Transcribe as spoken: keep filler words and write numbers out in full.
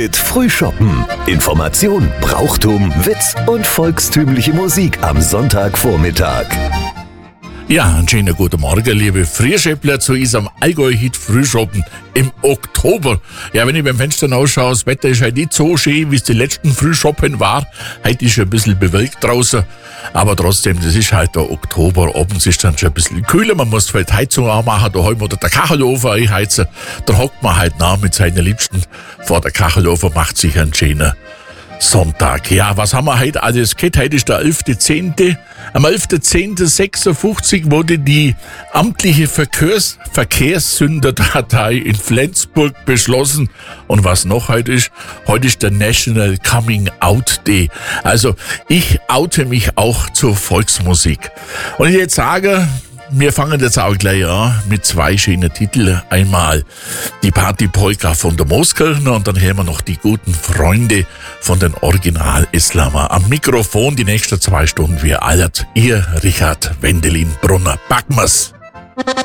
Mit Frühschoppen. Information, Brauchtum, Witz und volkstümliche Musik am Sonntagvormittag. Ja, einen schönen guten Morgen, liebe Frühschäppler, zu unserem Allgäu-Hit Frühschoppen im Oktober. Ja, wenn ich beim Fenster ausschaue, das Wetter ist halt nicht so schön, wie es die letzten Frühschoppen war. Heute ist schon ein bisschen bewölkt draußen, aber trotzdem, das ist halt der Oktober. Abends ist dann schon ein bisschen kühler, man muss vielleicht Heizung anmachen, daheim oder der Kachelofen einheizen. Da hockt man halt nach mit seinen Liebsten vor der Kachelofen, macht sich einen schönen Sonntag. Ja, was haben wir heute alles gehabt? Heute ist der elfter zehnter Am elfter zehnter sechsundfünfzig wurde die amtliche Verkehrs- Verkehrssünderdatei in Flensburg beschlossen. Und was noch heute ist? Heute ist der National Coming Out Day. Also ich oute mich auch zur Volksmusik. Und ich jetzt sage, wir fangen jetzt auch gleich an mit zwei schönen Titeln. Einmal die Partypolka von der Mooskirchner und dann hören wir noch die guten Freunde von den Original-Islamer. Am Mikrofon die nächsten zwei Stunden wie allert. Ihr Richard Wendelin Brunner. Backen wir's!